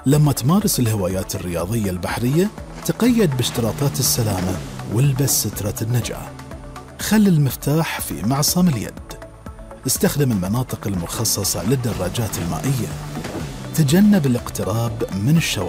لما تمارس الهوايات الرياضية البحرية تقيد باشتراطات السلامة والبس سترة النجاة. خل المفتاح في معصم اليد. استخدم المناطق المخصصة للدراجات المائية. تجنب الاقتراب من الشواطئ.